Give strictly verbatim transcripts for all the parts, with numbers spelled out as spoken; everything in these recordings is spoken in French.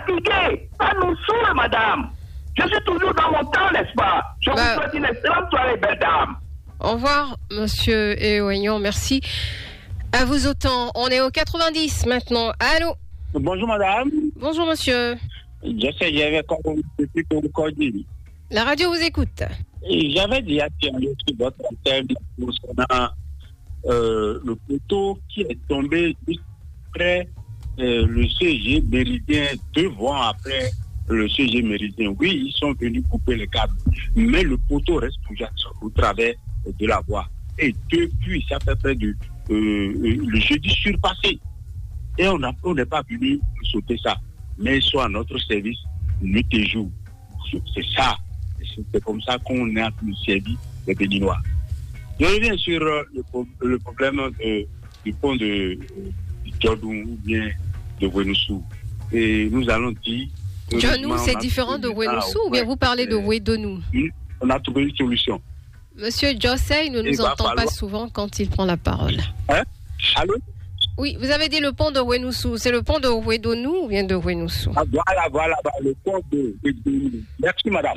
fatiguer, ça nous saoule, madame. Je suis toujours dans mon temps, n'est-ce pas? Je bah, vous souhaite une excellente soirée, belle dame. Au revoir, monsieur Eoignan, merci. À vous autant. On est au quatre-vingt-dix maintenant. Allô? Bonjour, madame. Bonjour, monsieur. Je sais, j'avais compris. La radio vous écoute. J'avais déjà tiré sur votre antenne concernant euh, le poteau qui est tombé juste après euh, le C G Méridien, deux mois après le C G Méridien. Oui, ils sont venus couper le câble, mais le poteau reste toujours au travers de la voie. Et depuis, ça fait près de euh, le jeudi surpassé. Et on n'est pas venu sauter ça. Mais ils sont à notre service nuit et jour. C'est ça. C'est comme ça qu'on a pu servir les Béninois. Je reviens sur euh, le, le problème de, du pont de, de Djodou ou bien de Wenoussou. Et nous allons dire... Djodou, c'est différent de Wenoussou ou bien vous parlez de Wedonou? On a trouvé une solution. Monsieur Jossey ne nous entend falloir... pas souvent quand il prend la parole. Hein? Allô? Oui, vous avez dit le pont de Wenoussou. C'est le pont de Wedonou ou bien de Wenoussou? Ah, voilà, voilà, le pont de Wedonou. Merci, madame.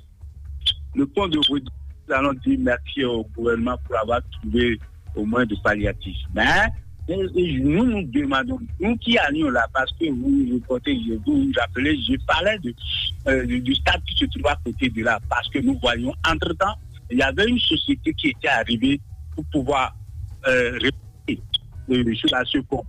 Le pont de Wedonou, nous allons dire merci au gouvernement pour avoir trouvé au moins de palliatifs. Mais nous nous demandons, nous qui allions là, parce que vous vous portez, je vous vous rappelez, je parlais de, euh, du stade qui se trouve à côté de là, parce que nous voyons, entre-temps, il y avait une société qui était arrivée pour pouvoir euh, répéter euh, sur la ce pont.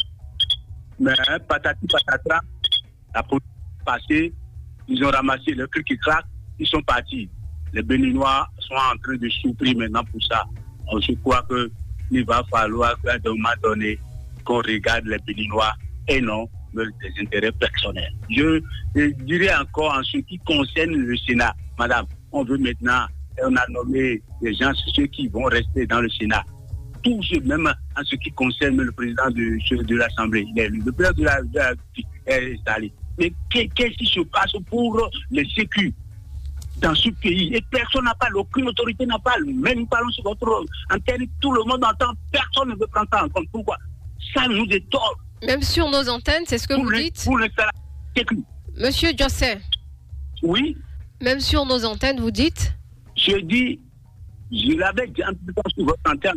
Mais hein, patati patata, la police est passée, ils ont ramassé le truc qui craque, ils sont partis. Les Béninois sont en train de souffrir maintenant pour ça. Je crois qu'il va falloir qu'à un moment donné, qu'on regarde les Béninois et non des intérêts personnels. Je, je dirais encore en ce qui concerne le Sénat, madame, on veut maintenant, on a nommé les gens, ceux qui vont rester dans le Sénat. Tout ce même en ce qui concerne le président de, de l'Assemblée, le président de la, de la est installé. Mais qu'est-ce qui se passe pour les sécu dans ce pays? Et personne n'a parlé, aucune autorité n'a parlé. Même nous parlons sur votre antenne, tout le monde entend, personne ne veut prendre ça en compte. Pourquoi? Ça nous étonne. Même sur nos antennes, c'est ce que pour vous les, dites pour les sécu. Monsieur Jossey. Oui. Même sur nos antennes, vous dites? Je dis, je l'avais dit un peu sur votre antenne.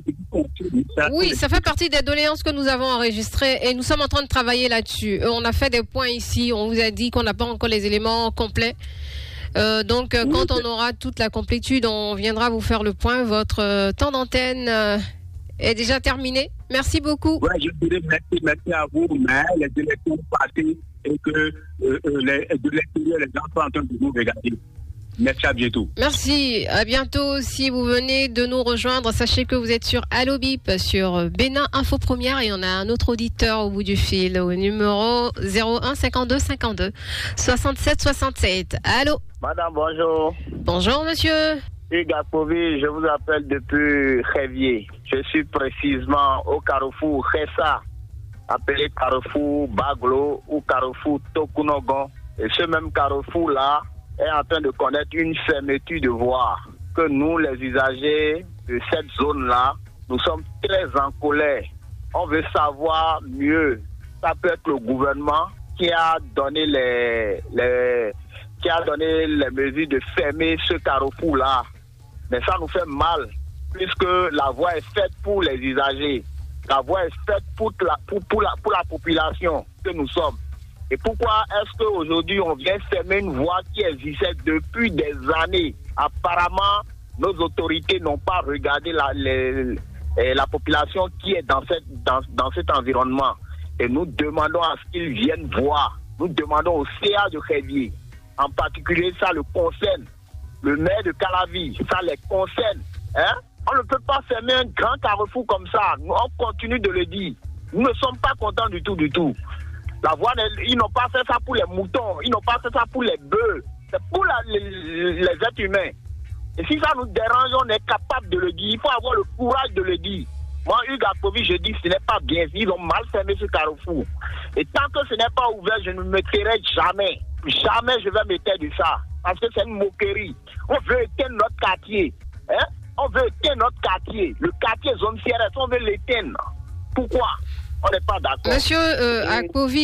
Ça, oui, ça fait partie des doléances que nous avons enregistrées et nous sommes en train de travailler là-dessus. On a fait des points ici, on vous a dit qu'on n'a pas encore les éléments complets. Euh, donc, euh, oui, quand on aura toute la complétude, on viendra vous faire le point. Votre euh, temps d'antenne euh, est déjà terminé. Merci beaucoup. Oui, je dirais merci, merci à vous, mais les élections passées et que euh, les, de l'extérieur, les gens sont en train de nous regarder. Merci, à bientôt. Merci, à bientôt. Si vous venez de nous rejoindre, sachez que vous êtes sur Allo Bip, sur Bénin Info Première, et on a un autre auditeur au bout du fil, au numéro zéro un cinquante-deux cinquante-deux soixante-sept soixante-sept. Allô? Madame, bonjour. Bonjour, monsieur. Hugues Akpovi, je vous appelle depuis Révier. Je suis précisément au carrefour Khessa, appelé carrefour Baglo ou carrefour Tokunogon. Et ce même carrefour-là est en train de connaître une fermeture de voie. Que nous, les usagers de cette zone-là, nous sommes très en colère. On veut savoir mieux. Ça peut être le gouvernement qui a donné les, les, qui a donné les mesures de fermer ce carrefour-là. Mais ça nous fait mal, puisque la voie est faite pour les usagers. La voie est faite pour la, pour, pour la, pour la population que nous sommes. Et pourquoi est-ce qu'aujourd'hui on vient fermer une voie qui existait depuis des années? Apparemment, nos autorités n'ont pas regardé la, les, la population qui est dans, cette, dans, dans cet environnement. Et nous demandons à ce qu'ils viennent voir. Nous demandons au C A de Révier, en particulier ça le concerne. Le maire de Calavi, ça les concerne. Hein? On ne peut pas fermer un grand carrefour comme ça. On continue de le dire. Nous ne sommes pas contents du tout, du tout. La voie, ils n'ont pas fait ça pour les moutons, ils n'ont pas fait ça pour les bœufs, c'est pour la, les, les êtres humains. Et si ça nous dérange, on est capable de le dire. Il faut avoir le courage de le dire. Moi, Hugues Akpovi, je dis que ce n'est pas bien. Ils ont mal fermé ce carrefour. Et tant que ce n'est pas ouvert, je ne me tairai jamais. Jamais je vais me taire de ça. Parce que c'est une moquerie. On veut éteindre notre quartier. Hein? On veut éteindre notre quartier. Le quartier zone C R S, on veut l'éteindre. Pourquoi? On n'est pas d'accord. Monsieur euh, Akpovi,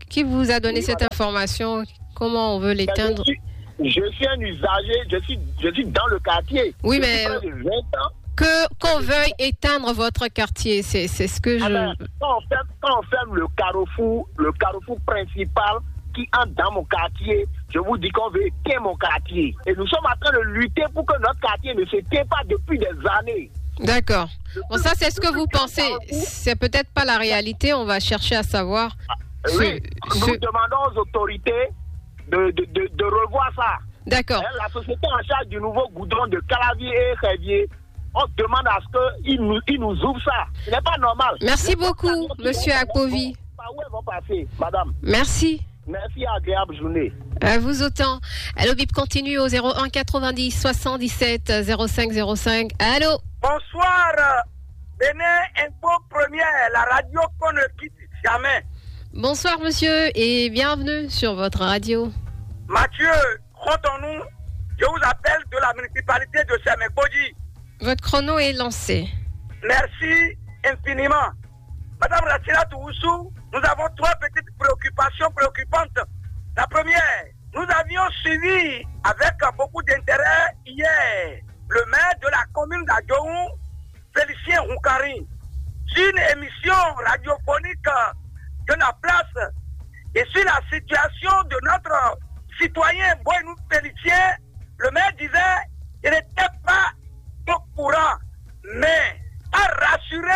Qui vous a donné oui, cette madame. information? Comment on veut l'éteindre? je, je suis un usager, je suis, je suis dans le quartier. Oui, je mais que qu'on veuille éteindre votre quartier, c'est, c'est ce que je... Ah ben, quand, on ferme, quand on ferme le carrefour, le carrefour principal qui entre dans mon quartier, je vous dis qu'on veut éteindre mon quartier. Et nous sommes en train de lutter pour que notre quartier ne s'éteigne pas depuis des années. D'accord. Bon, ça, c'est ce que vous pensez. C'est peut-être pas la réalité. On va chercher à savoir. Ah, oui, ce, nous ce... demandons aux autorités de, de, de, de revoir ça. D'accord. La société en charge du nouveau goudron de Calavier et Révier, on demande à ce qu'ils nous, ils nous ouvrent ça. Ce n'est pas normal. Merci beaucoup, monsieur Akpovi. Par où elles vont passer, madame? Merci. Merci, agréable journée. À vous autant. Allô, Bip continue au zéro un quatre-vingt-dix soixante-dix-sept zéro cinq zéro cinq. Allô. Bonsoir. Bénin Info Première, la radio qu'on ne quitte jamais. Bonsoir, monsieur, et bienvenue sur votre radio. Mathieu, comptons-nous. Je vous appelle de la municipalité de Sémékodji. Votre chrono est lancé. Merci infiniment. Madame Lassina Toussou, nous avons trois petites préoccupations préoccupantes. La première, nous avions suivi avec beaucoup d'intérêt hier le maire de la commune d'Adjohou, Félicien Roukari, sur une émission radiophonique de la place et sur la situation de notre citoyen Boynou Félicien. Le maire disait qu'il n'était pas au courant, mais a rassuré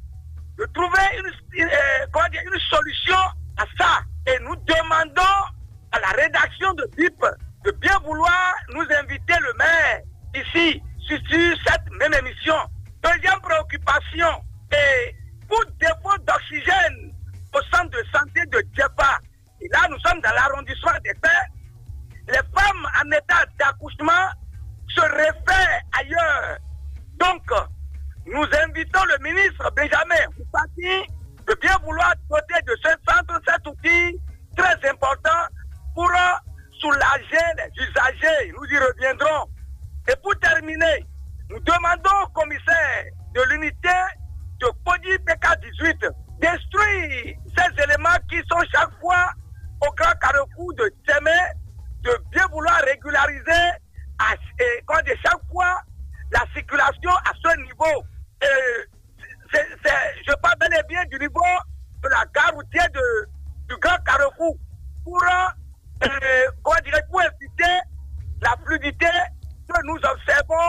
de trouver une, euh, comment dire, une solution à ça. Et nous demandons à la rédaction de B I P de bien vouloir nous inviter le maire ici sur, sur cette même émission. Deuxième préoccupation, et pour défaut d'oxygène au centre de santé de Djepa, et là nous sommes dans l'arrondissement des Pères, les femmes en état d'accouchement se réfèrent ailleurs. Donc, nous invitons le ministre Benjamin Moupati de bien vouloir doter de ce centre cet outil très important pour soulager les usagers. Nous y reviendrons. Et pour terminer, nous demandons au commissaire de l'unité de Kodji P K dix-huit détruire ces éléments qui sont chaque fois au grand carrefour de Tchémé, de bien vouloir régulariser à, et, quand de chaque fois la circulation à ce niveau. Et c'est, c'est, je parle bel et bien du niveau de la gare routière de, du grand carrefour pour, euh, comment dirais, pour éviter la fluidité que nous observons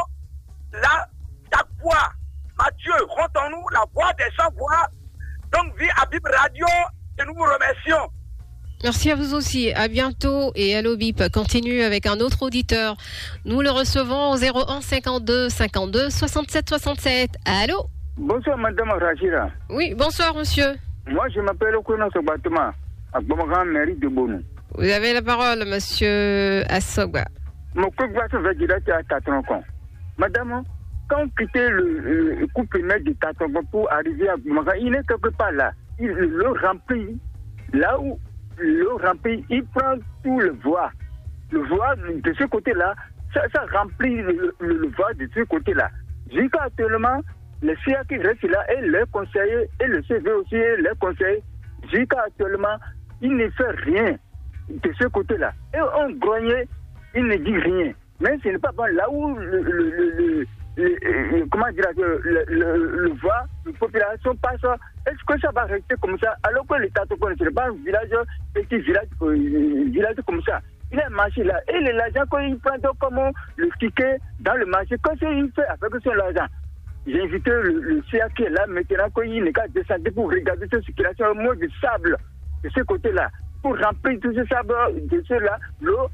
là chaque fois. Mathieu, rendons-nous la voix des sans-voix. Donc, vie à Bip Radio et nous vous remercions. Merci à vous aussi. À bientôt. Et Allo Bip continue avec un autre auditeur. Nous le recevons au zéro un cinquante-deux cinquante-deux soixante-sept soixante-sept. Allô? Bonsoir, madame Rachida. Oui, bonsoir, monsieur. Moi, je m'appelle Okouno Sobatoma, à Bomagan, mairie de Bonou. Vous avez la parole, monsieur Assogba. Mon couple va se dire à Tatronco. Madame, quand on quittait le, le couple primaire de Tatronco pour arriver à Bomagan, il n'est quelque part là. Il le remplit. Là où le remplit, il prend tout le voie. Le voie de ce côté-là, ça, ça remplit le, le, le voie de ce côté-là. Jusqu'à actuellement, les C A qui restent là et les conseillers, et le C V aussi, et les conseillers, jusqu'à actuellement, il ne fait rien de ce côté-là. Et on grognait, il ne dit rien. Mais ce n'est pas bon. Là où le, le, le, le, le comment dire, le, le, le, le voie, la population passe, est-ce que ça va rester comme ça? Alors que l'État ne connaît pas un village, petit village, euh, village comme ça. Il a un marché là. Et l'argent, quand il prend comme le ticket dans le marché, qu'est-ce qu'il fait avec son argent? J'ai invité le, le C A qui est là maintenant, qu'il n'est qu'à descendre pour regarder cette circulation au moins de sable de ce côté-là. Pour remplir tout ce sable de ceux-là, l'eau,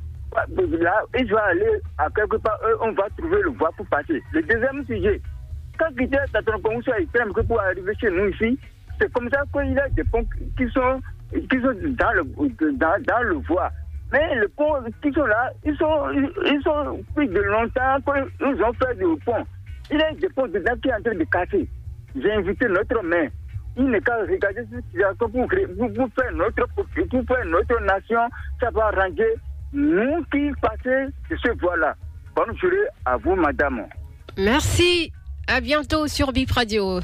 là, il va aller à quelque part, eux, on va trouver le voie pour passer. Le deuxième sujet, quand il est à ton conseil, il prend que pour arriver chez nous ici, c'est comme ça qu'il y a des ponts qui sont, qui sont dans le, dans, dans le voie. Mais les ponts qui sont là, ils sont, ils sont depuis de longtemps qu'ils ont fait des ponts. Il y a des ponts dedans qui sont en train de casser. J'ai invité notre maire. Il n'est qu'à regarder cette situation pour, pour, pour, faire notre, pour faire notre nation. Ça va arranger nous qui passons de ce voie-là. Bonne journée à vous, madame. Merci. À bientôt sur Bip Radio.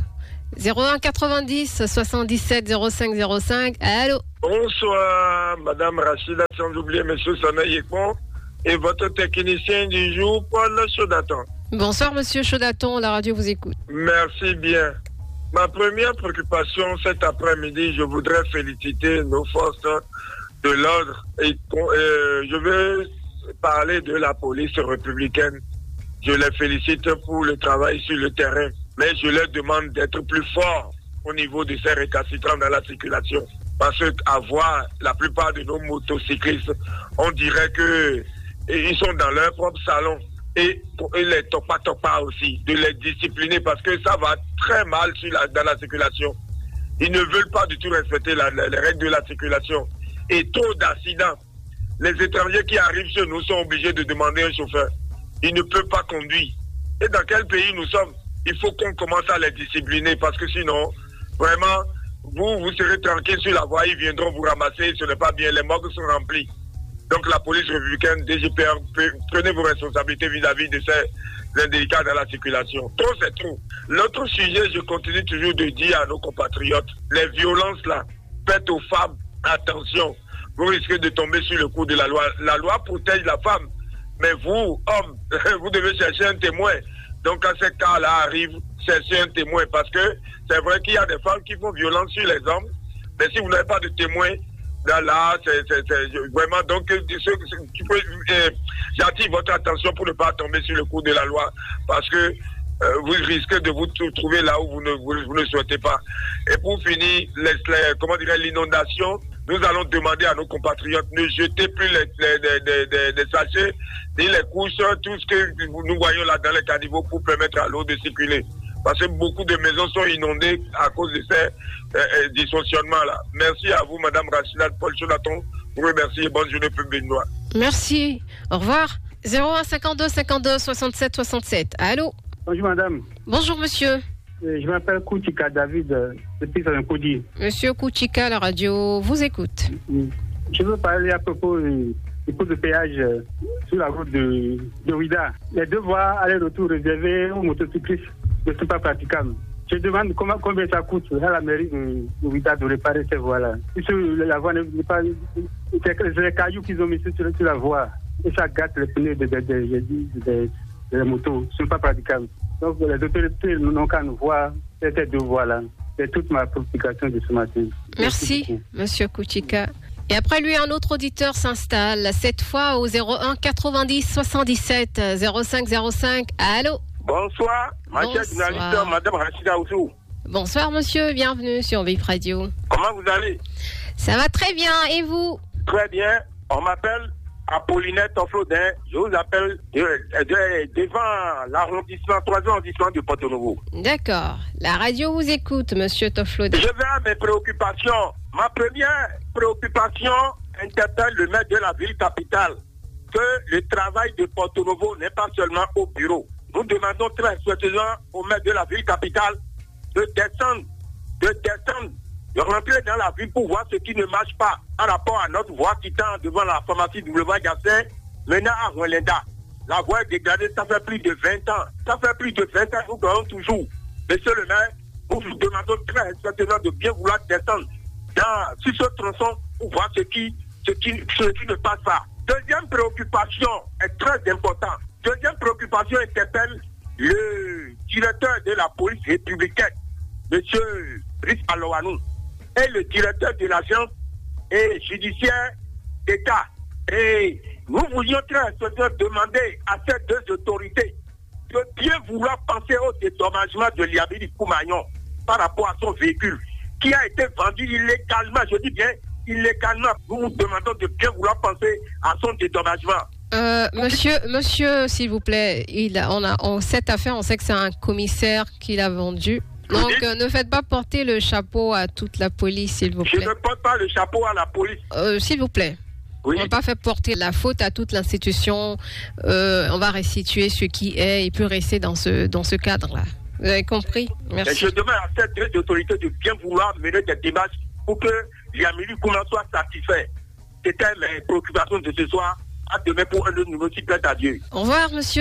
zéro un quatre-vingt-dix soixante-dix-sept zéro cinq zéro cinq. Allô? Bonsoir, Madame Rachida, sans oublier Monsieur Sanaï Yekon et votre technicien du jour, Paul Chaudaton. Bonsoir, Monsieur Chaudaton, la radio vous écoute. Merci bien. Ma première préoccupation cet après-midi, je voudrais féliciter nos forces de l'ordre et euh, je veux parler de la police républicaine. Je les félicite pour le travail sur le terrain, mais je leur demande d'être plus forts au niveau de ces récalcitrants dans la circulation. Parce qu'à voir la plupart de nos motocyclistes, on dirait que ils sont dans leur propre salon. Et, et les topa topa aussi, de les discipliner parce que ça va très mal sur la, dans la circulation. Ils ne veulent pas du tout respecter la, la, les règles de la circulation. Et trop d'accidents. Les étrangers qui arrivent chez nous sont obligés de demander un chauffeur. Ils ne peuvent pas conduire. Et dans quel pays nous sommes? Il faut qu'on commence à les discipliner parce que sinon, vraiment, vous, vous serez tranquille sur la voie, ils viendront vous ramasser, ce n'est pas bien, les morgues sont remplies. Donc la police républicaine, D G P R, prenez vos responsabilités vis-à-vis de ces indélicats dans la circulation. Trop, c'est trop. L'autre sujet, je continue toujours de dire à nos compatriotes, les violences là, faites aux femmes, attention, vous risquez de tomber sur le coup de la loi. La loi protège la femme, mais vous, hommes, vous devez chercher un témoin. Donc quand ces cas-là arrivent, cherchez un témoin, parce que c'est vrai qu'il y a des femmes qui font violence sur les hommes, mais si vous n'avez pas de témoin, là, là c'est, c'est, c'est vraiment, donc, ce, ce, tu peux, euh, j'attire votre attention pour ne pas tomber sur le coup de la loi, parce que euh, vous risquez de vous trouver là où vous ne, vous, vous ne souhaitez pas. Et pour finir, les, les, comment dirais l'inondation, nous allons demander à nos compatriotes, ne jetez plus les, les, les, les, les sachets, ni les couches, tout ce que nous voyons là dans les caniveaux pour permettre à l'eau de circuler. Parce que beaucoup de maisons sont inondées à cause de ces euh, euh, dysfonctionnements-là. Merci à vous, Madame Rachida, Paul Chaudaton. Vous remercie et bonne journée, public noir. Merci. Au revoir. zéro un cinquante-deux cinquante-deux soixante-sept soixante-sept. Allô? Bonjour, madame. Bonjour, monsieur. Je m'appelle Kouchika David, depuis Saint-Cody. Monsieur Kouchika, la radio vous écoute. Je veux parler à propos du coût de péage sur la route de, de Ouida. Les deux voies aller-retour réservées aux motocyclistes ne sont pas praticables. Je demande comment, combien ça coûte à la mairie de, de Ouida de réparer ces voies-là. La voie n'est pas. C'est les cailloux qu'ils ont mis sur, sur la voie. Et ça gâte les pneus des de, de, de, de, de, de motos. Ce ne sont pas praticables. Donc les autorités n'ont qu'à nous voir ces deux voies-là. C'est toute ma préoccupation de ce matin. Merci, Merci monsieur Kouchika. Et après lui, un autre auditeur s'installe, cette fois au zéro un quatre-vingt-dix soixante-dix-sept zéro cinq zéro cinq. Allô? Bonsoir, ma chère journaliste, Madame Rachida Oussou. Bonsoir, monsieur, bienvenue sur Vip Radio. Comment vous allez? Ça va très bien, et vous? Très bien, on m'appelle Apollinaire Toflodin, je vous appelle de, de, devant l'arrondissement, troisième arrondissement de Porto-Novo. D'accord, la radio vous écoute, monsieur Toflodin. Je vais à mes préoccupations. Ma première préoccupation interpelle le maire de la ville capitale, que le travail de Porto-Novo n'est pas seulement au bureau. Nous demandons très respectueusement au maire de la ville capitale de descendre, de descendre, de rentrer dans la ville pour voir ce qui ne marche pas en rapport à notre voie qui tend devant la pharmacie W Gassin, maintenant à Rwanda. La voie est dégradée, ça fait plus de vingt ans. Ça fait plus de vingt ans, nous gagnons toujours. Monsieur le maire, nous vous demandons très respectueusement de bien vouloir descendre dans, sur ce tronçon pour voir ce qui, ce qui, ce qui ne passe pas. Deuxième préoccupation est très importante. Deuxième préoccupation interpelle le directeur de la police républicaine, M. Brice Alowanou, et le directeur de l'agence et judiciaire d'État. Et nous voulions très respectueusement demander à ces deux autorités de bien vouloir penser au dédommagement de Liabidi Koumagnon par rapport à son véhicule qui a été vendu illégalement, je dis bien illégalement. Nous vous demandons de bien vouloir penser à son dédommagement. Euh, monsieur, monsieur, s'il vous plaît, il a, on a, on, cette affaire, on sait que c'est un commissaire qui l'a vendu. Donc, euh, ne faites pas porter le chapeau à toute la police, s'il vous plaît. Je ne porte pas le chapeau à la police. Euh, s'il vous plaît. Oui. On ne va pas faire porter la faute à toute l'institution. Euh, on va restituer ce qui est et plus rester dans ce, dans ce cadre-là. Vous avez compris? Merci. Et je demande à ces deux autorités de bien vouloir mener des démarches pour que Liamili Kouma soit satisfait. C'était mes préoccupations de ce soir. À demain pour un autre numéro, s'il plaît à Dieu. Au revoir, monsieur.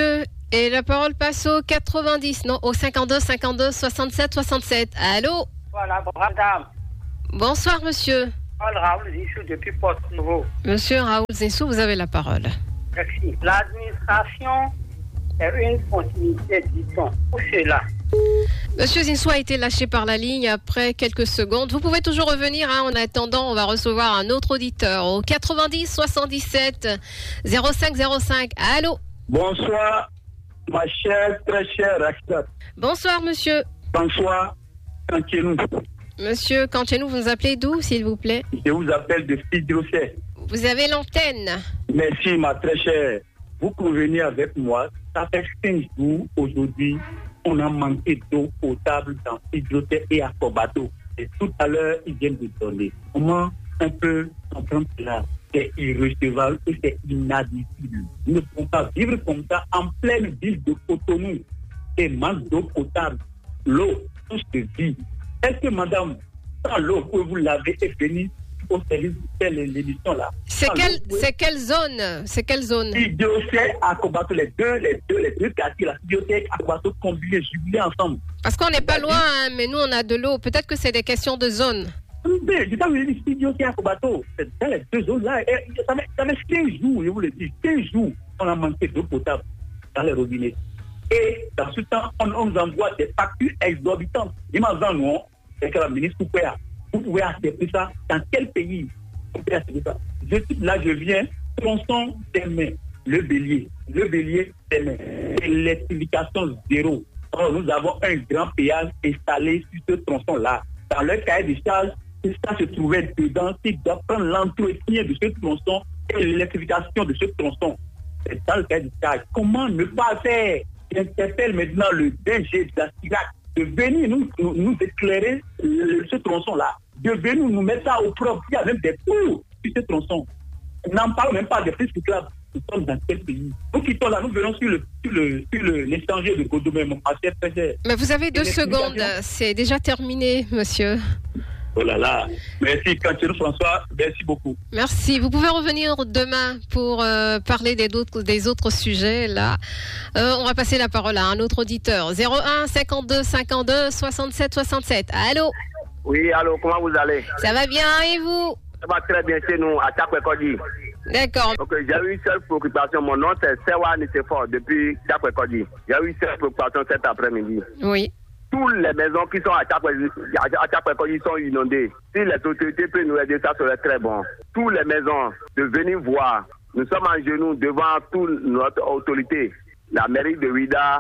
Et la parole passe au quatre-vingt-dix, non, au cinquante-deux, cinquante-deux, soixante-sept, soixante-sept. Allô? Voilà, madame. Bonsoir, monsieur. Paul Raoul Zissou depuis Porte-Nouveau. Monsieur Raoul Zissou, vous avez la parole. Merci. L'administration est une continuité, dit-on. Où c'est là? Monsieur Zinsou a été lâché par la ligne après quelques secondes. Vous pouvez toujours revenir. Hein. En attendant, on va recevoir un autre auditeur au quatre-vingt-dix, soixante-dix-sept, zéro cinq zéro cinq. Allô? Bonsoir, ma chère, très chère Rachida. Bonsoir, monsieur. Bonsoir, Kanchenou. Monsieur Kanchenou, vous nous appelez d'où, s'il vous plaît? Je vous appelle de Fidrocet. Vous avez l'antenne. Merci, ma très chère. Vous convenez avec moi. Ça fait cinq jours aujourd'hui. On a manqué d'eau potable dans Fidrocet et à Kobato. Et tout à l'heure, ils viennent de donner. Comment on peut comprendre cela? C'est irrecevable et c'est inadmissible. Nous ne pouvons pas vivre comme ça en pleine ville de Cotonou et manque d'eau potable. L'eau, tout se vit. Est-ce que madame, sans l'eau, pouvez-vous laver et venir au service de l'émission là? C'est quelle, c'est quelle zone? C'est quelle zone? Fidrocet à Kobato, les deux, les deux, les deux quartiers, la Fidrocet à Kobato combinés, jubilés ensemble. Parce qu'on n'est pas loin, hein, mais nous on a de l'eau. Peut-être que c'est des questions de zone. Mais je t'avais dit Fidrocet à Kobato, c'est dans les deux zones là. Et ça fait quinze jours, je vous le dis, quinze jours, on a manqué d'eau potable dans les robinets. Et dans ce temps, on, on nous envoie des factures exorbitantes. Imagine, nous, c'est que la ministre Koupéa, vous pouvez accepter ça dans quel pays? Vous pouvez accepter ça. Je suis là, je viens, tronçon des mains, le bélier, le bélier des mains, électrification zéro. Alors, nous avons un grand péage installé sur ce tronçon-là. Dans le cahier de charge, ça se trouvait dedans, qui doit prendre l'entretien de ce tronçon et l'électrification de ce tronçon. C'est dans le cahier de charge. Comment ne pas faire? J'interpelle maintenant le D G de la SIRAC de venir nous, nous, nous éclairer le, ce tronçon-là, de venir nous mettre ça au propre. Il y a même des trous sur ce tronçon. On n'en parle même pas des pistes cyclables. Nous sommes dans quel pays? Nous quittons là, nous venons sur le sur le sur le l'échanger de Godomé, mon cher frère. Mais vous avez deux secondes, c'est déjà terminé, monsieur. Oh là là, merci Kanchenou François, merci beaucoup. Merci, vous pouvez revenir demain pour euh, parler des autres, des autres sujets là. Euh, on va passer la parole à un autre auditeur. zéro un cinquante-deux cinquante-deux soixante-sept soixante-sept. Allô? Oui, allô, comment vous allez? Ça va bien et vous? Ça va très bien chez nous, à Tchapwekodi. D'accord. Donc j'ai eu une seule préoccupation, mon nom c'est Sewa Nitefort depuis Tchapwekodi. J'ai eu une seule préoccupation cet après-midi. Oui. Toutes les maisons qui sont à Tchapwekodi sont inondées. Si les autorités peuvent nous aider, ça serait très bon. Toutes les maisons, de venir voir. Nous sommes en genoux devant toute notre autorité. La mairie de Ouida,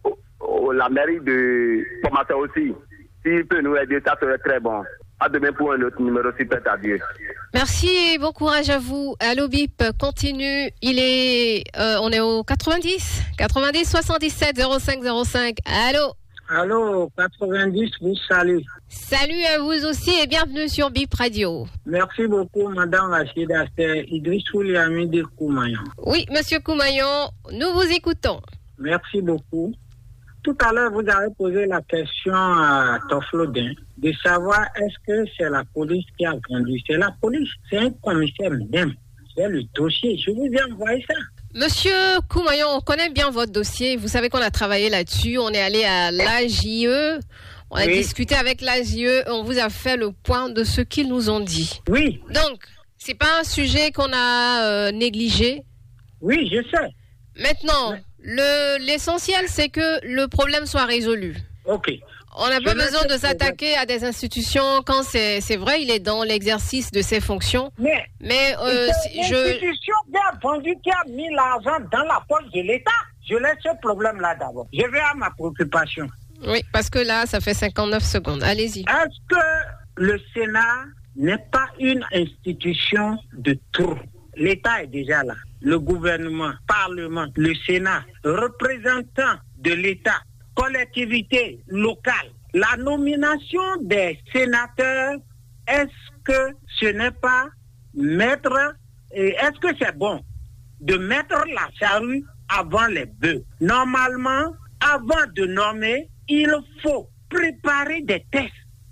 la mairie de Pomata aussi. S'ils peuvent nous aider, ça serait très bon. À demain pour un autre numéro, si peut-être à Dieu. Merci et bon courage à vous. Allô Bip, continue. Il est, euh, on est au quatre-vingt-dix, quatre-vingt-dix, soixante-dix-sept, zéro cinq zéro cinq. Allô? Allô, quatre-vingt-dix, vous salue. Salut à vous aussi et bienvenue sur Bip Radio. Merci beaucoup, Madame Rachida. C'est Idriss Ouliami de Koumayon. Oui, Monsieur Koumayon, nous vous écoutons. Merci beaucoup. Tout à l'heure, vous avez posé la question à Toflodin de savoir est-ce que c'est la police qui a vendu. C'est la police, c'est un commissaire même. C'est le dossier. Je vous ai envoyé ça. Monsieur Koumayon, on connaît bien votre dossier. Vous savez qu'on a travaillé là-dessus. On est allé à l'A J E. On a oui. discuté avec l'A J E. On vous a fait le point de ce qu'ils nous ont dit. Oui. Donc, c'est pas un sujet qu'on a euh, négligé. Oui, je sais. Maintenant, oui. le l'essentiel, c'est que le problème soit résolu. OK. On n'a pas besoin de s'attaquer à des institutions quand c'est, c'est vrai, il est dans l'exercice de ses fonctions. Mais, mais euh, je... l'institution qui a vendu, qui a mis l'argent dans la poche de l'État. Je laisse ce problème-là d'abord. Je vais à ma préoccupation. Oui, parce que là, ça fait cinquante-neuf secondes. Allez-y. Est-ce que le Sénat n'est pas une institution de trop? L'État est déjà là. Le gouvernement, Parlement, le Sénat, représentants de l'État, collectivités locales. La nomination des sénateurs, est-ce que ce n'est pas mettre, est-ce que c'est bon de mettre la charrue avant les bœufs? Normalement, avant de nommer, il faut préparer des tests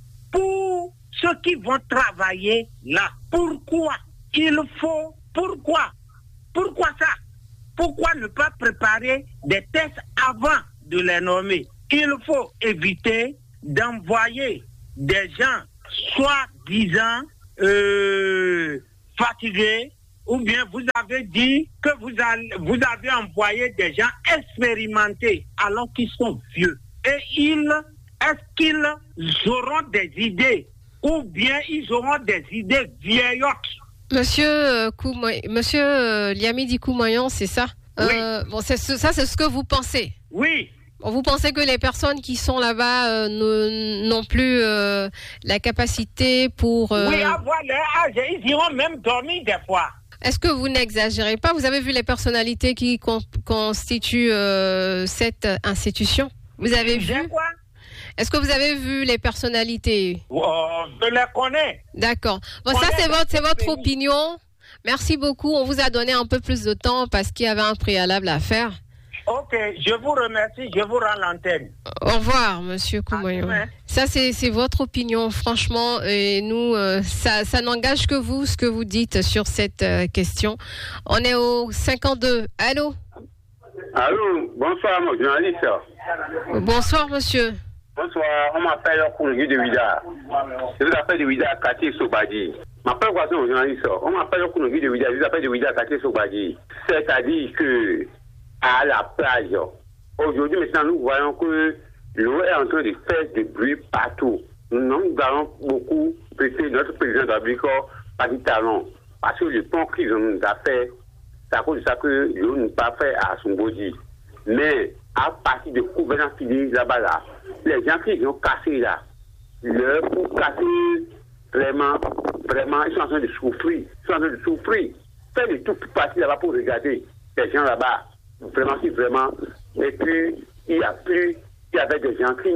pour ceux qui vont travailler là. Pourquoi il faut, pourquoi, pourquoi ça? pourquoi ne pas préparer des tests avant de les nommer? Il faut éviter d'envoyer des gens soi-disant euh, fatigués, ou bien vous avez dit que vous, allez, vous avez envoyé des gens expérimentés alors qu'ils sont vieux. Et ils, est-ce qu'ils auront des idées ou bien ils auront des idées vieillottes? Monsieur, euh, Koumoy, Monsieur euh, Liamidi Koumoyan, c'est ça? Oui. Euh, bon, c'est, ça, c'est ce que vous pensez? Oui. Bon, vous pensez que les personnes qui sont là-bas euh, n'ont plus euh, la capacité pour... Euh... Oui, à voir leur âge, ils iront même dormir des fois. Est-ce que vous n'exagérez pas? Vous avez vu les personnalités qui con- constituent euh, cette institution? Vous avez vu? Quoi? Est-ce que vous avez vu les personnalités? Oh, je les connais. D'accord. Bon, ça, c'est votre, c'est votre opinion. Merci beaucoup. On vous a donné un peu plus de temps parce qu'il y avait un préalable à faire. Ok, je vous remercie. Je vous rends l'antenne. Au revoir, Monsieur Koumoyo. Ça, c'est, c'est votre opinion, franchement. Et nous, euh, ça, ça n'engage que vous, ce que vous dites sur cette euh, question. On est au cinquante-deux. Allô? Allô, bonsoir, mon journaliste. Bonsoir, monsieur. Bonsoir, on m'appelle Koungi de Ouida. Je vous appelle de Ouida, Kati Sobadi. Je m'appelle quoi, mon journaliste? On m'appelle Koungi de Ouida, je vous appelle de Ouida, Kati Sobadi. C'est-à-dire que, à la plage, aujourd'hui, maintenant, nous voyons que l'eau est en train de faire du bruit partout. Nous, nous allons beaucoup presser notre président de la République par du talon. Parce que le pont qu'ils nous a fait, c'est à cause de ça que l'eau n'est pas fait à son body. Mais, à partir de gouvernance fini là-bas, là, les gens qui ont cassé là, leur pour casser, vraiment, vraiment, ils sont en train de souffrir. Ils sont en train de souffrir. Faites le tout pour partir là-bas pour regarder les gens là-bas. Vraiment, si vraiment. Et puis, il y a plus, il y avait des gens qui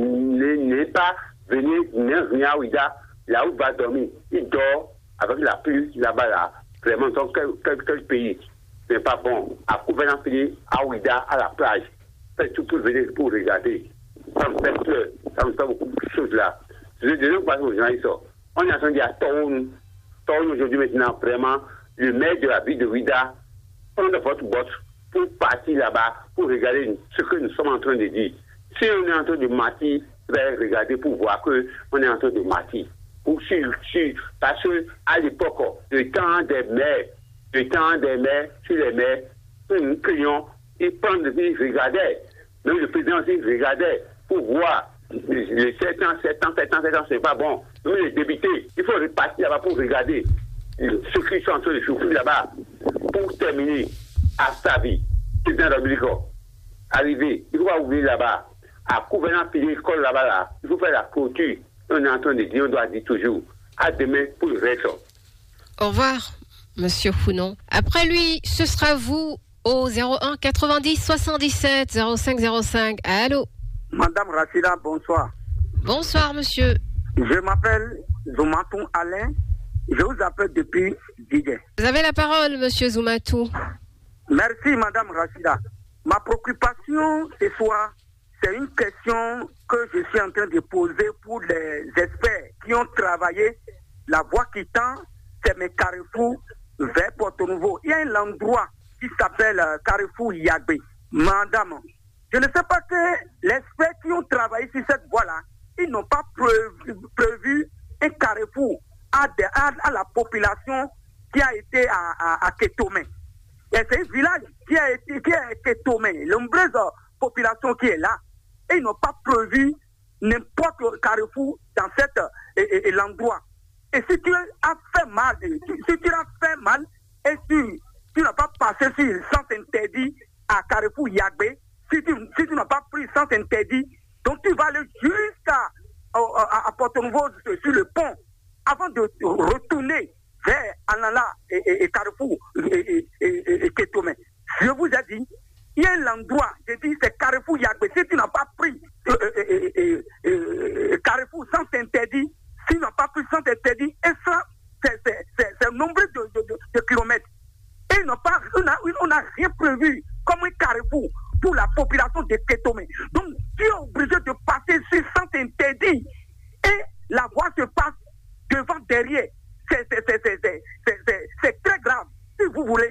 n'est pas venus, n'est venus à Ouida, là où il va dormir. Il dort avec la pluie là-bas, là. Vraiment, dans quel, quel, quel pays? Ce n'est pas bon. À gouvernance fini, à Ouida, à la plage. Faites tout pour venir, pour regarder. Ça me fait peur. Ça me fait beaucoup de choses là. Je vais dire aux gens, on est en train de dire à Toun, Toun aujourd'hui maintenant, vraiment, le maire de la ville de Ouida, prendre votre botte pour partir là-bas, pour regarder ce que nous sommes en train de dire. Si on est en train de mentir, vous allez regarder pour voir qu'on est en train de mentir. Pour, sur, sur, parce qu'à l'époque, le temps des maires, le temps des maires, sur les maires, nous crions, ils prennent, ils regardaient. Même le président aussi regardait pour voir les sept ans, sept ans, sept ans, sept ans, c'est pas bon. Même les députés, il faut repartir là-bas pour regarder ceux qui sont en train de souffrir là-bas. Pour terminer, à sa vie, président de la République, arrivé, il faut pas oublier là-bas, à gouvernance pays l'école là-bas, là, il faut faire la clôture. On est en train de dire, on doit dire toujours, à demain pour le reste. Au revoir, monsieur Founon. Après lui, ce sera vous au zéro un quatre-vingt-dix soixante-dix-sept zéro cinq zéro cinq. Allô? Madame Rachida, bonsoir. Bonsoir, monsieur. Je m'appelle Zoumatou Alain. Je vous appelle depuis Didier. Vous avez la parole, monsieur Zoumatou. Merci, madame Rachida. Ma préoccupation ce soir, c'est une question que je suis en train de poser pour les experts qui ont travaillé la voie qui tend, c'est mes carrefours vers Porto-Nouveau. Il y a un endroit qui s'appelle euh, Carrefour Yagbe. Madame, je ne sais pas que les experts qui ont travaillé sur cette voie-là, ils n'ont pas prévu, prévu un carrefour à, de, à, à la population qui a été à, à, à Kétomé. Et c'est un village qui a été qui est à Kétomé, l'ombreuse population qui est là. Et ils n'ont pas prévu n'importe quel carrefour dans cet et, et, et l'endroit. Et si tu as fait mal, si tu as fait mal, et tu tu n'as pas passé sur le sens interdit à Carrefour Yagbe, si tu, si tu n'as pas pris le sens interdit, donc tu vas aller jusqu'à à, à, à Porto-Nouveau sur le pont avant de retourner vers Anala et, et, et Carrefour et, et, et, et Kétomé. Je vous ai dit, il y a un endroit, je dis c'est Carrefour Yagbe, si tu n'as pas pris euh, euh, euh, euh, Carrefour sans interdit, si tu n'as pas pris sans interdit, et ça, c'est, c'est, c'est, c'est un nombre de, de, de, de kilomètres. Et ils n'ont pas, on n'a rien prévu comme un carrefour pour la population de Kétomé. Donc, tu es obligé de passer sur sans interdit. Et la voie se passe devant, derrière. C'est, c'est, c'est, c'est, c'est, c'est, c'est, c'est très grave. Si vous voulez,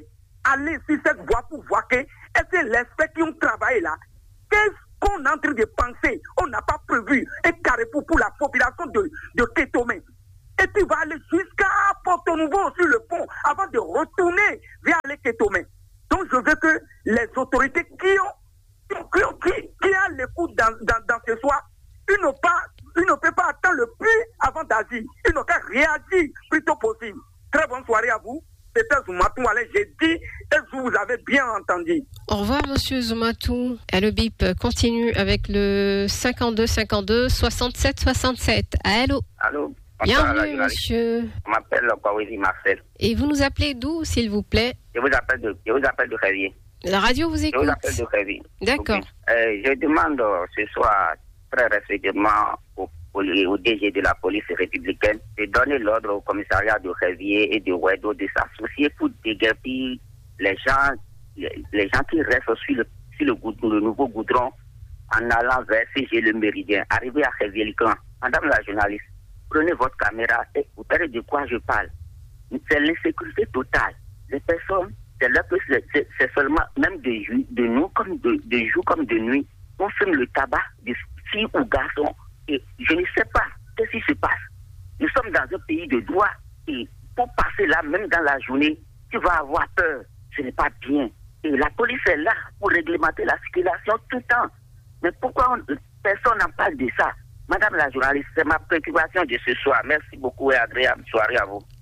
aller sur cette voie pour voir que est-ce que les faits qui ont travaillé là, qu'est-ce qu'on est en train de penser? On n'a pas prévu un carrefour pour la population de, de Kétomé. Et tu vas aller jusqu'à Porto-Nouveau sur le pont avant de retourner vers les Kétomé. Donc je veux que les autorités qui ont, qui, ont, qui, qui ont l'écoute dans, dans, dans ce soir, ils ne, pas, ils ne peuvent pas attendre le plus avant d'agir. Ils n'ont qu'à réagir plus tôt possible. Très bonne soirée à vous. C'était Zoumatou. Allez, j'ai dit, est-ce que vous avez bien entendu? Au revoir, monsieur Zoumatou. Et le bip continue avec le cinquante-deux cinquante-deux soixante-sept soixante-sept. Allô? Allô? Bienvenue, monsieur. Je m'appelle Kawezi Marcel. Et vous nous appelez d'où, s'il vous plaît? Je vous appelle de, je vous appelle de Révier. La radio vous écoute? Je vous appelle de Révier. D'accord. Euh, je demande euh, ce soir, très respectueusement, au, au, au D G de la police républicaine de donner l'ordre au commissariat de Révier et de Ouedo de s'associer pour déguerpir les gens, les, les gens qui restent sur le, sur le, goudron, le nouveau goudron en allant vers C G le Méridien, arriver à Révier-le-Camp. Madame la journaliste, prenez votre caméra et vous verrez de quoi je parle. C'est l'insécurité totale. Les personnes, c'est là que c'est, c'est, c'est seulement, même de, de nous, comme de, de jour comme de nuit, on fume le tabac de filles ou garçons. Et je ne sais pas qu'est-ce qui se passe. Nous sommes dans un pays de droit et pour passer là, même dans la journée, tu vas avoir peur. Ce n'est pas bien. Et la police est là pour réglementer la circulation tout le temps. Mais pourquoi on, personne n'en parle de ça? Madame la journaliste, c'est ma préoccupation de ce soir. Merci beaucoup et agréable soirée à vous.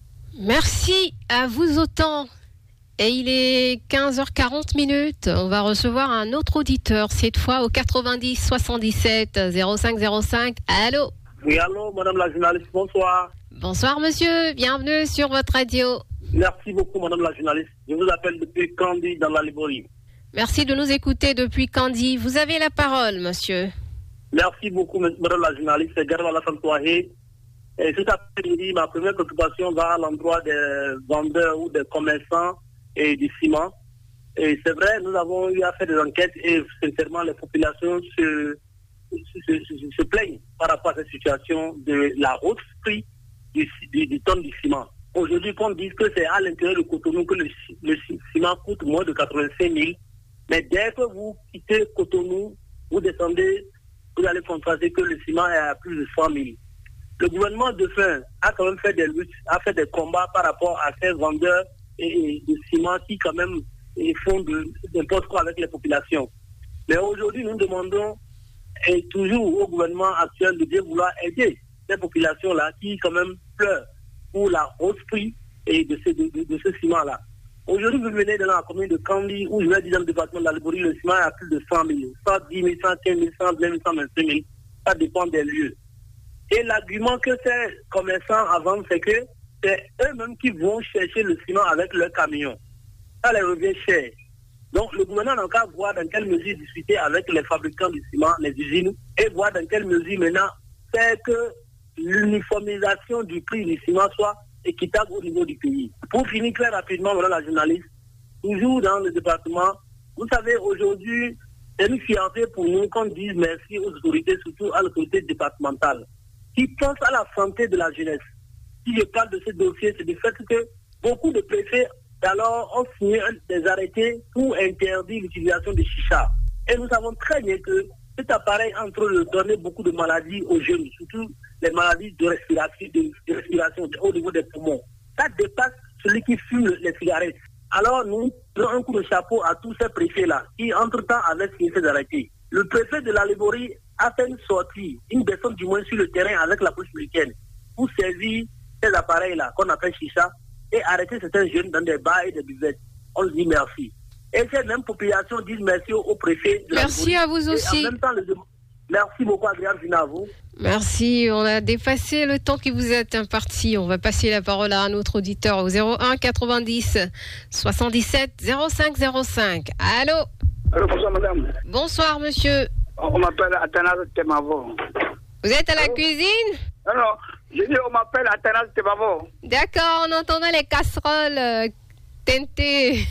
Merci à vous autant. Et il est quinze heures quarante minutes. On va recevoir un autre auditeur, cette fois au quatre-vingt-dix soixante-dix-sept zéro cinq zéro cinq. Allô? Oui, allô, madame la journaliste, bonsoir. Bonsoir, monsieur. Bienvenue sur votre radio. Merci beaucoup, madame la journaliste. Je vous appelle depuis Candy, dans la Liborie. Merci de nous écouter depuis Candy. Vous avez la parole, monsieur. Merci beaucoup, madame la journaliste. C'est Garvala Santouahé. Et cet après-midi, ma première préoccupation va à l'endroit des vendeurs ou des commerçants et du ciment. Et c'est vrai, nous avons eu à faire des enquêtes et sincèrement, les populations se, se, se, se plaignent par rapport à cette situation de la hausse prix du, du, du tonne du ciment. Aujourd'hui, qu'on dise que c'est à l'intérieur de Cotonou que le, le ciment coûte moins de quatre-vingt-cinq mille. Mais dès que vous quittez Cotonou, vous descendez, vous allez constater que le ciment est à plus de cent mille. Le gouvernement de fin a quand même fait des luttes, a fait des combats par rapport à ces vendeurs et, et de ciment qui quand même et font de n'importe quoi avec les populations. Mais aujourd'hui, nous demandons et toujours au gouvernement actuel de bien vouloir aider ces populations-là qui quand même pleurent pour la hausse prix et de ce, de, de, de ce ciment-là. Aujourd'hui, vous venez dans la commune de Candy, où je vais dire dans le département de la Liborie, le ciment est à plus de cent mille, cent dix mille, cent quinze mille, cent vingt mille, cent vingt-cinq mille. Ça dépend des lieux. Et l'argument que ces commerçants avancent, c'est que c'est eux-mêmes qui vont chercher le ciment avec leur camion. Ça les revient cher. Donc le gouvernement n'a qu'à voir dans quelle mesure discuter avec les fabricants du ciment, les usines, et voir dans quelle mesure maintenant faire que l'uniformisation du prix du ciment soit équitable au niveau du pays. Pour finir très rapidement, voilà la journaliste, toujours dans le département, vous savez, aujourd'hui, c'est une fierté pour nous qu'on dise merci aux autorités, surtout à l'autorité départementale, qui pense à la santé de la jeunesse. Si je parle de ce dossier, c'est du fait que beaucoup de préfets alors ont signé des arrêtés pour interdire l'utilisation de chicha. Et nous savons très bien que cet appareil est en train de donner beaucoup de maladies aux jeunes, surtout les maladies de respiration, de, de respiration au niveau des poumons. Ça dépasse celui qui fume les cigarettes. Alors nous donnons un coup de chapeau à tous ces préfets-là qui, entre-temps, avaient signé ces arrêtés. Le préfet de la Liborie a fait une sortie, une descente du moins sur le terrain avec la police américaine pour servir ces appareils-là qu'on appelle chicha et arrêter certains jeunes dans des bars et des buvettes. On dit merci. Et ces mêmes populations disent merci au, au préfet de merci la Liborie. À vous aussi. Et en même temps, le... Merci beaucoup, agréable à vous. Merci, on a dépassé le temps qui vous est imparti. On va passer la parole à un autre auditeur au zéro un quatre-vingt-dix soixante-dix-sept zéro cinq zéro cinq. Allô? Allô, bonsoir madame. Bonsoir monsieur. On m'appelle Athanas Temavo. Vous êtes à la Allô? Cuisine? Non, non, je dis on m'appelle Athanas Temavo. D'accord, on entendait les casseroles euh, teintées.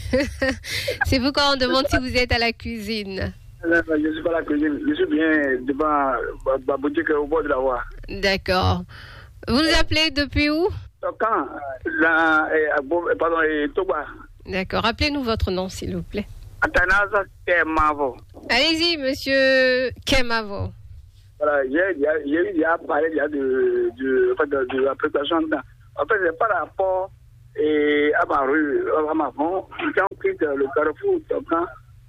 C'est vous quand on demande si vous êtes à la cuisine. Je ne suis pas à la cuisine, je suis bien devant ma boutique au bord de la voie. D'accord. Vous nous appelez depuis où? Quand la, eh, Pardon, Toba. D'accord. Rappelez-nous votre nom, s'il vous plaît. Athanase Kemavo. Allez-y, monsieur Kemavo. Voilà, j'ai eu déjà parlé de, de, de, de, de la préparation. En fait, c'est par rapport et à ma rue, à ma fond, quand on quitte le carrefour, quand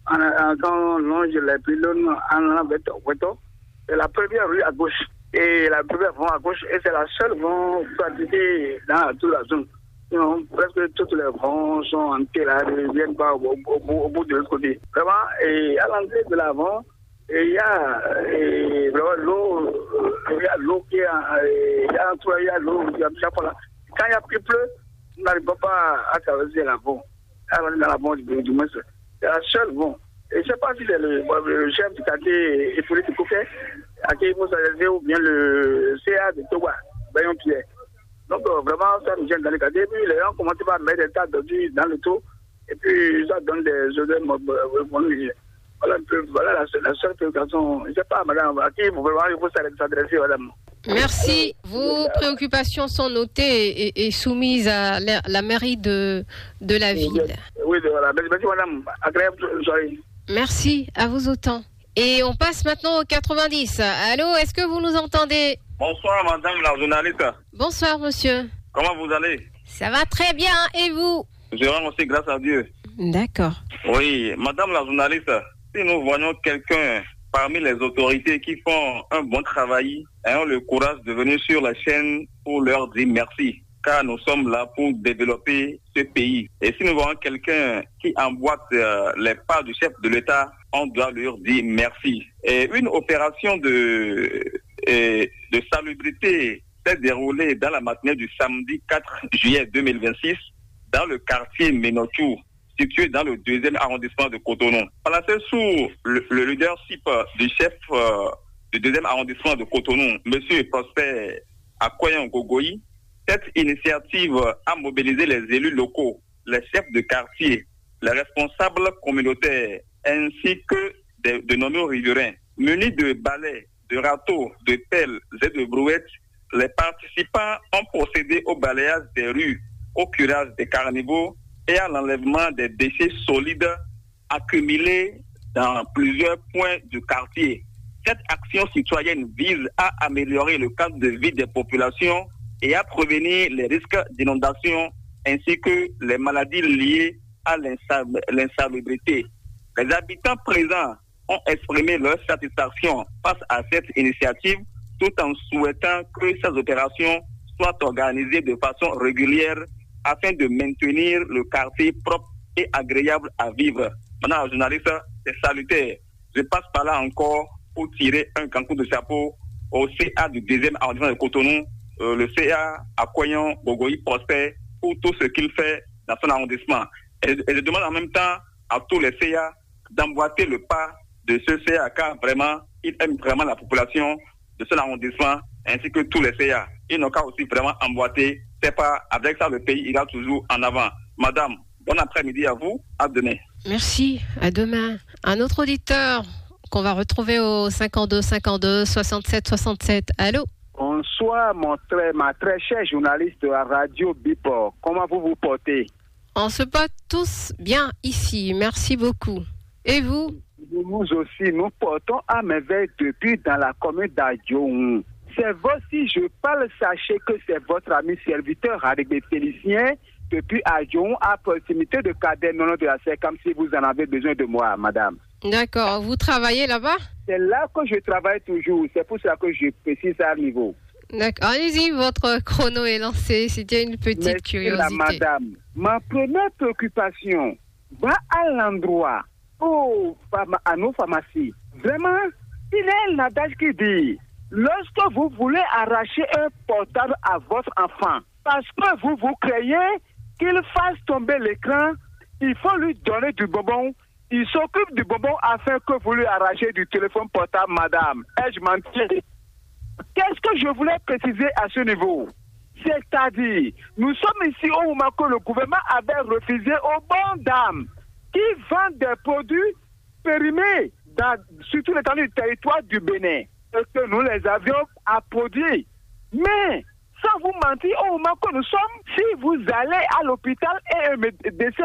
on longe les pylônes en Veto, c'est la première rue à gauche. Et la première vont à gauche, et c'est la seule vont pratiquer dans toute la zone. Sinon, presque toutes les vents sont entiers là, ne viennent pas au, au, au, au bout de l'autre côté. Vraiment, et à l'entrée de l'avant, il y a et, vraiment l'eau, il y a l'eau qui est, il y a il y a l'eau, il y a chaque fois là. Quand il y a plus pleu, on n'arrive pas à traverser l'avant, à dans l'avant du, du moins. C'est la seule vent. Et je ne sais pas si c'est le, le chef du quartier et politique Kouké, à qui il faut s'adresser, ou bien le C A de Toba, Bayon Pierre. Donc euh, vraiment, ça nous gêne dans les quartiers. Et puis les gens commencent à mettre des tas d'ordures dans le tout, et puis ça donne des odeurs mauvaises. Voilà, voilà la, la seule préoccupation. Je ne sais pas, madame, à qui il faut vraiment il faut s'adresser, madame. Merci. Vos préoccupations sont notées et, et soumises à la, la mairie de, de la ville. Oui, voilà. Merci, madame. Agréable soirée. Merci, à vous autant. Et on passe maintenant au quatre-vingt-dix. Allô, est-ce que vous nous entendez? Bonsoir, madame la journaliste. Bonsoir, monsieur. Comment vous allez? Ça va très bien, et vous? Je rends aussi grâce à Dieu. D'accord. Oui, madame la journaliste, si nous voyons quelqu'un parmi les autorités qui font un bon travail, ayons le courage de venir sur la chaîne pour leur dire merci, car nous sommes là pour développer ce pays. Et si nous voyons quelqu'un qui emboîte euh, les pas du chef de l'État, on doit leur dire merci. Et une opération de, et de salubrité s'est déroulée dans la matinée du samedi quatre juillet deux mille vingt-six dans le quartier Ménotou, situé dans le deuxième arrondissement de Cotonou. Placé sous le, le leadership du chef euh, du deuxième arrondissement de Cotonou, M. Prosper Akoyan Gogoyi, cette initiative a mobilisé les élus locaux, les chefs de quartier, les responsables communautaires, ainsi que de, de nombreux riverains. Munis de balais, de râteaux, de pelles et de brouettes, les participants ont procédé au balayage des rues, au curage des carnivaux et à l'enlèvement des déchets solides accumulés dans plusieurs points du quartier. Cette action citoyenne vise à améliorer le cadre de vie des populations et à prévenir les risques d'inondation ainsi que les maladies liées à l'insalubrité. Les habitants présents ont exprimé leur satisfaction face à cette initiative tout en souhaitant que ces opérations soient organisées de façon régulière afin de maintenir le quartier propre et agréable à vivre. Madame la journaliste, c'est salutaire. Je passe par là encore pour tirer un grand coup de chapeau au C A du deuxième arrondissement de Cotonou, euh, le C A Akoyan Gogoyi Prosper, pour tout ce qu'il fait dans son arrondissement. Et, et je demande en même temps à tous les C A d'emboîter le pas de ce C A, car vraiment, il aime vraiment la population de son arrondissement, ainsi que tous les C A. Ils n'ont qu'à aussi vraiment emboîter. C'est pas avec ça le pays ira toujours en avant. Madame, bon après-midi à vous, à demain. Merci, à demain. Un autre auditeur qu'on va retrouver au cinquante-deux cinquante-deux soixante-sept soixante-sept. Allô? Bonsoir, mon très, ma très chère journaliste de la radio Bipor. Comment vous vous portez? On se porte tous bien ici. Merci beaucoup. Et vous? Nous aussi, nous portons à merveille depuis dans la commune d'Adjoum. C'est vous, si je parle, sachez que c'est votre ami serviteur avec des Féliciens depuis Adjoum, à proximité de Cadet, non de la C E C, comme si vous en avez besoin de moi, madame. D'accord. Vous travaillez là-bas? C'est là que je travaille toujours. C'est pour ça que je précise à niveau. D'accord. Allez-y, votre chrono est lancé. C'était une petite Merci curiosité. La madame. Ma première préoccupation va à l'endroit où, à nos pharmacies. Vraiment, il y a un adage qui dit, lorsque vous voulez arracher un portable à votre enfant, parce que vous vous craignez qu'il fasse tomber l'écran, il faut lui donner du bonbon. Il s'occupe du bonbon afin que vous lui arrachez du téléphone portable, madame. Ai-je menti? Qu'est-ce que je voulais préciser à ce niveau? C'est-à-dire, nous sommes ici au moment que le gouvernement avait refusé aux bonnes dames qui vendent des produits périmés dans, sur tout l'étendue du territoire du Bénin, et que nous les avions à produire. Mais, sans vous mentir, au moment que nous sommes, si vous allez à l'hôpital et un médecin vous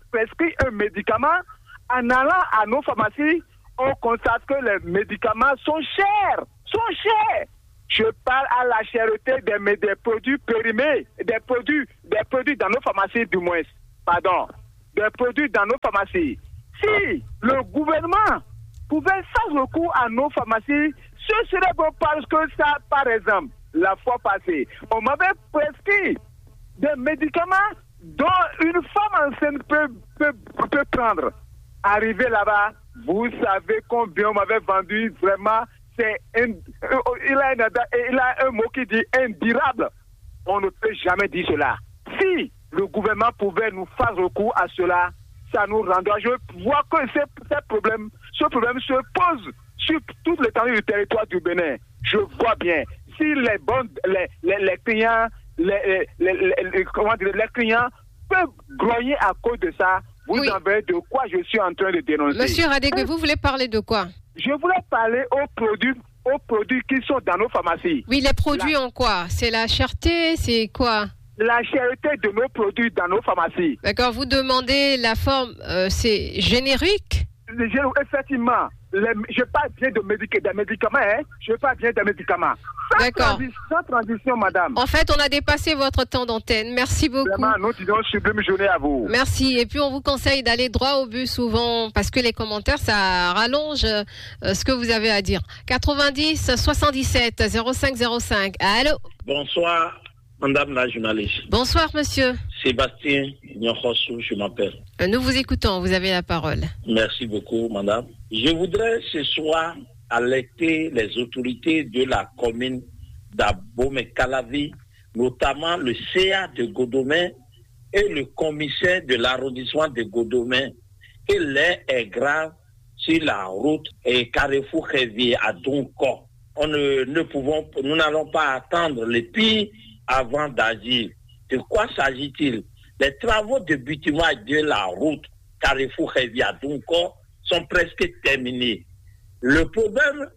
prescrit un médicament, en allant à nos pharmacies, on constate que les médicaments sont chers, sont chers. Je parle à la cherté des, des produits périmés, des produits, des produits dans nos pharmacies du moins, pardon, des produits dans nos pharmacies. Si le gouvernement pouvait faire recours à nos pharmacies, ce serait bon parce que ça, par exemple, la fois passée, on m'avait prescrit des médicaments dont une femme enceinte peut, peut, peut prendre. Arrivé là-bas, vous savez combien on m'avait vendu vraiment. C'est un, il, a un, il a un mot qui dit indurable. On ne peut jamais dire cela. Si le gouvernement pouvait nous faire recours à cela, ça nous rendra. Je vois que ce, ce, problème, ce problème se pose sur toute l'étendue du territoire du Bénin. Je vois bien. Si les bons, les, les, les clients, les, les, les, les, comment dire, les clients peuvent grogner à cause de ça, vous oui. savez de quoi je suis en train de dénoncer. Monsieur Radégué, vous voulez parler de quoi? Je voulais parler aux produits, aux produits qui sont dans nos pharmacies. Oui, les produits la... en quoi? C'est la cherté, c'est quoi? La cherté de nos produits dans nos pharmacies. D'accord, vous demandez la forme, euh, c'est générique? Effectivement, les, je parle bien de médic- des médicaments, hein? Je parle bien des médicaments. Sans D'accord. Transi- sans transition, madame. En fait, on a dépassé votre temps d'antenne. Merci beaucoup. Vraiment, nous disons sublime journée à vous. Merci. Et puis, on vous conseille d'aller droit au but souvent parce que les commentaires, ça rallonge euh, ce que vous avez à dire. quatre-vingt-dix soixante-dix-sept zéro cinq zéro cinq. Allô? Bonsoir, madame la journaliste. Bonsoir, monsieur. Sébastien Nyokhosou, je m'appelle. Nous vous écoutons. Vous avez la parole. Merci beaucoup, madame. Je voudrais ce soir alerter les autorités de la commune d'Abomey-Calavi, notamment le C A de Godomey et le commissaire de l'arrondissement de Godomey, que l'air est grave sur la route et Carrefour-Révier à Donko. On ne, ne pouvons, nous n'allons pas attendre le pire avant d'agir. De quoi s'agit-il? Les travaux de bitumage de la route Carrefour-Révier à Donko sont presque terminés. Le problème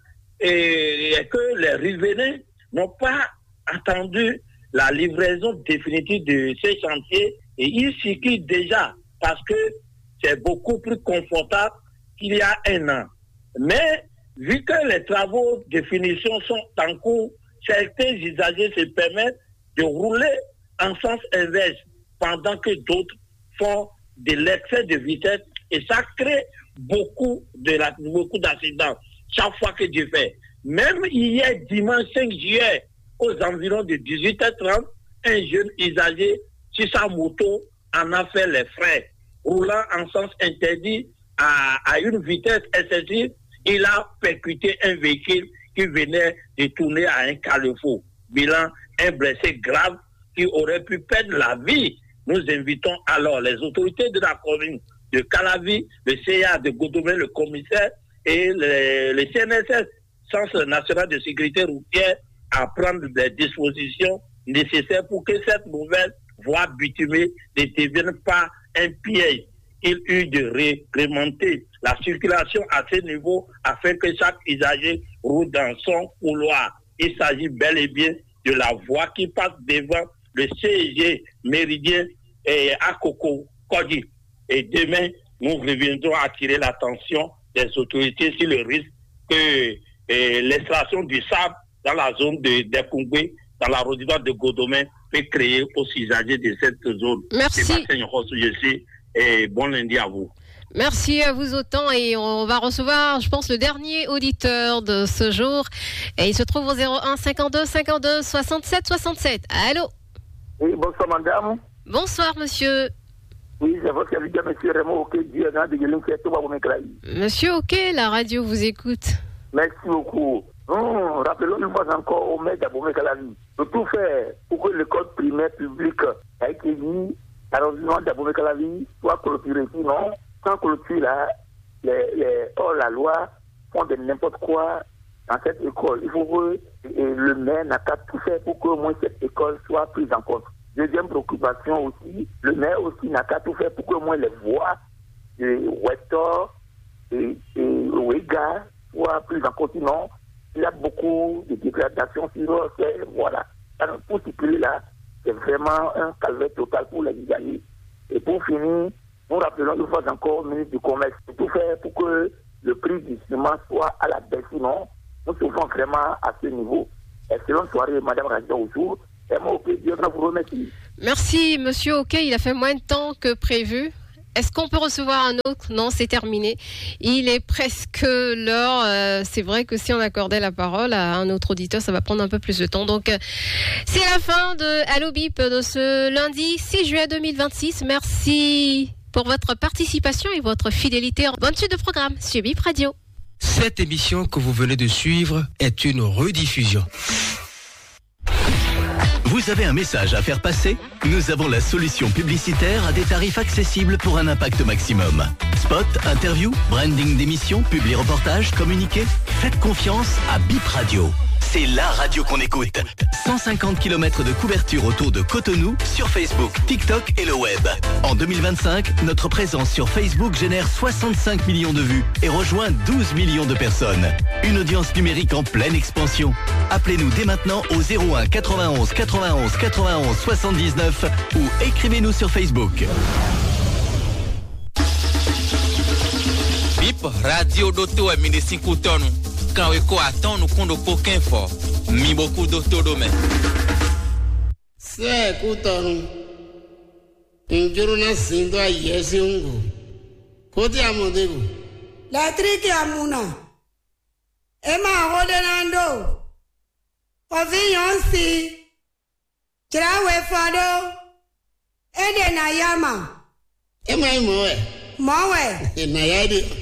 est que les riverains n'ont pas attendu la livraison définitive de ces chantiers et ils circulent déjà parce que c'est beaucoup plus confortable qu'il y a un an. Mais vu que les travaux de finition sont en cours, certains usagers se permettent de rouler en sens inverse pendant que d'autres font de l'excès de vitesse et ça crée beaucoup de la, beaucoup d'accidents chaque fois que Dieu fait. Même hier, dimanche cinq juillet, aux environs de dix-huit heures trente, un jeune usager sur sa moto en a fait les frais. Roulant en sens interdit à, à une vitesse excessive, il a percuté un véhicule qui venait de tourner à un carrefour. Bilan, un blessé grave qui aurait pu perdre la vie. Nous invitons alors les autorités de la commune de Calavi, le C A de Godomey, le commissaire et le, le C N S S, Centre national de sécurité routière, à prendre des dispositions nécessaires pour que cette nouvelle voie bitumée ne devienne pas un piège. Il eut de réglementer la circulation à ce niveau afin que chaque usager roule dans son couloir. Il s'agit bel et bien de la voie qui passe devant le C G Méridien et à Coco Kodi. Et demain, nous reviendrons attirer l'attention des autorités sur le risque que eh, l'extraction du sable dans la zone de d'Ekungwe, dans l'arrondissement de Godomey, peut créer aux usagers de cette zone. Merci. Sébastien Rosso, je sais, et bon lundi à vous. Merci à vous autant et on va recevoir, je pense, le dernier auditeur de ce jour. Et il se trouve au zéro un cinquante-deux cinquante-deux soixante-sept soixante-sept. Allô? Oui, bonsoir madame. Bonsoir monsieur. Oui, c'est votre serviteur, monsieur Raymond Oké, du N A de Guélim, qui est tout à Abomey-Calavi. Monsieur Oké, la radio vous écoute. Merci beaucoup. Nous rappelons une fois encore au maire d'Abomey-Calavi de tout faire pour que l'école primaire publique a été mise à l'arrondissement d'Abomey-Calavi soit clôturée. Sinon, sans clôture là, les, les hors la loi font de n'importe quoi dans cette école. Il faut que et le maire n'a qu'à tout faire pour que au moins cette école soit prise en compte. Deuxième préoccupation aussi, le maire aussi n'a qu'à tout faire pour que au moins les voies de Westor et, et Ouéga soient prises en compte. Sinon, il y a beaucoup de dégradations sur ces voies-là. Alors, pour circuler là, c'est vraiment un calvaire total pour les usagers. Et pour finir, nous rappelons une fois encore au ministre du Commerce de tout faire pour que le prix du ciment soit à la baisse. Sinon, nous souffrons vraiment à ce niveau. Excellente soirée, Madame Radia Oussou. Et moi, ok, Dieu vous remercie. Merci, Monsieur Ok. Il a fait moins de temps que prévu. Est-ce qu'on peut recevoir un autre? Non, c'est terminé. Il est presque l'heure. Euh, c'est vrai que si on accordait la parole à un autre auditeur, ça va prendre un peu plus de temps. Donc, euh, c'est la fin de Allo Bip de ce lundi six juillet deux mille vingt-six. Merci pour votre participation et votre fidélité. Bonne suite de programme sur Bip Radio. Cette émission que vous venez de suivre est une rediffusion. Vous avez un message à faire passer? Nous avons la solution publicitaire à des tarifs accessibles pour un impact maximum. Spot, interview, branding d'émissions, publi-reportage, communiqué. Faites confiance à Bip Radio. C'est la radio qu'on écoute. cent cinquante kilomètres de couverture autour de Cotonou sur Facebook, TikTok et le web. En deux mille vingt-cinq, notre présence sur Facebook génère soixante-cinq millions de vues et rejoint douze millions de personnes. Une audience numérique en pleine expansion. Appelez-nous dès maintenant au zéro un quatre-vingt-onze quatre-vingt-onze quatre-vingt-onze soixante-dix-neuf ou écrivez-nous sur Facebook. Bip Radio Doto est mille cinq tonnes. Quand on est attend, nous comptons aucun fort. Mi beaucoup d'auto domaine. C'est écoutons. Un jour, on a sindo a yesi ungu. Côté à mon dégoût. La trique à Mouna. Emma Rodenando. Oviyansi. Trawe Fado. Ede Nayama. Emma Moe. Moe. Nayadi.